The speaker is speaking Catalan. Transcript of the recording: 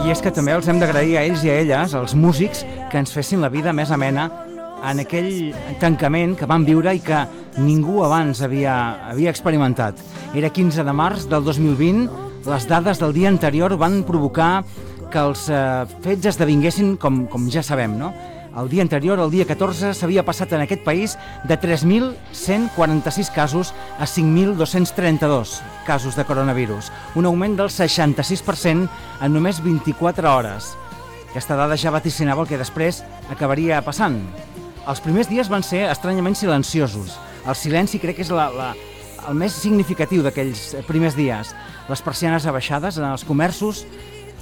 I és que també els hem d'agrair a ells i a elles, els músics, que ens fessin la vida més amena en aquell tancament que van viure i que ningú abans havia experimentat. Era 15 de març del 2020, les dades del dia anterior van provocar que els fets esdevinguessin com ja sabem, no? El dia anterior, el dia 14, s'havia passat en aquest país de 3.146 casos a 5.232 casos de coronavirus, un augment del 66% en només 24 hores. Aquesta dada ja vaticinava el que després acabaria passant. Els primers dies van ser estranyament silenciosos. El silenci crec que és el més significatiu d'aquells primers dies. Les persianes abaixades en els comerços